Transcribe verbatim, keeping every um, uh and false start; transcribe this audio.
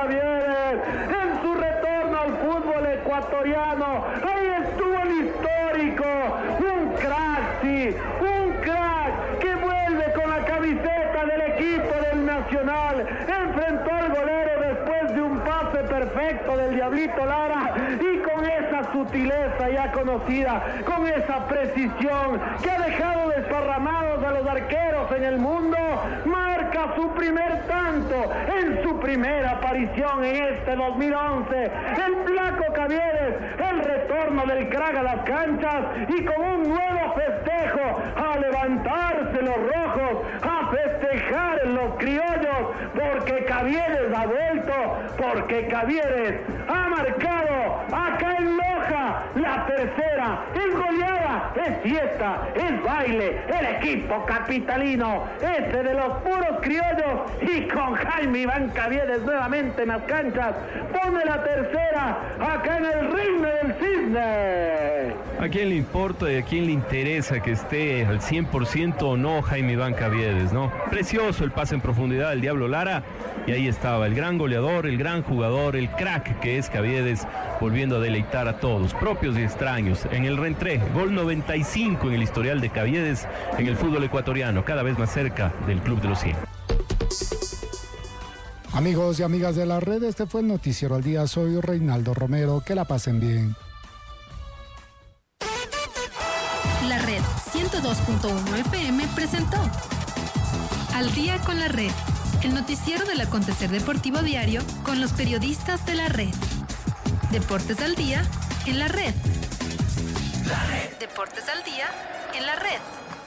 Caviedes en su retorno al fútbol ecuatoriano. Ahí estuvo el histórico, un crack, sí, un crack que vuelve con la camiseta del equipo del Nacional. Enfrentó al golero después de un pase perfecto del Diablito Lara y con esa sutileza ya conocida, con esa precisión que ha dejado desparramados a los arqueros en el mundo, marca su primer tanto en su primera aparición en este dos mil once. El Flaco Caviedes, el retorno del crack a las canchas y con un nuevo festejo, a levantarse los rojos, a festejar los criollos, porque Caviedes ha vuelto, porque Caviedes ha marcado acá en Loja la tercera. Es goleada, es fiesta, es baile, el equipo capitalino, ese de los puros criollos, y con Jaime Iván Caviedes nuevamente en las canchas, pone la tercera acá en el ring del Cisne. ¿A quién le importa y a quién le interesa que esté al cien por ciento o no Jaime Iván Caviedes, no? Precioso el pase en profundidad del Diablo Lara, y ahí estaba el gran goleador, el gran jugador, el crack que es Caviedes, volviendo a deleitar a todos, propios y extraños, en el reentré, gol noventa y cinco en el historial de Caviedes en el fútbol ecuatoriano, cada vez más cerca del Club de los cien. Amigos y amigas de la red, este fue el Noticiero al Día. Soy Reinaldo Romero, que la pasen bien. La Red ciento dos punto uno F M presentó Al Día con la Red, el noticiero del acontecer deportivo diario con los periodistas de la red. Deportes al día en la red. La red. Deportes al día en la red.